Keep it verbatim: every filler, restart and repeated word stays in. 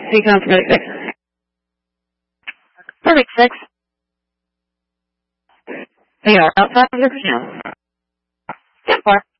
Sequence Medic six. Perfect six. They are outside of the casino. ten four.